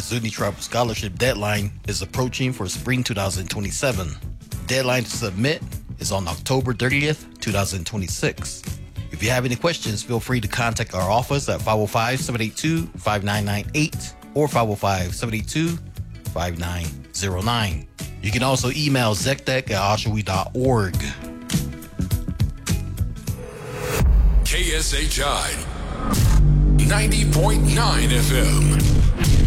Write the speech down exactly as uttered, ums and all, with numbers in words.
Zuni Tribal Scholarship deadline is approaching for spring two thousand twenty-seven. Deadline to submit is on October thirtieth, twenty twenty-six. If you have any questions, feel free to contact our office at five oh five, seven eight two, five nine nine eight or five oh five, seven eight two, five nine zero nine. You can also email zectec at oshawi dot org. K S H I ninety point nine F M.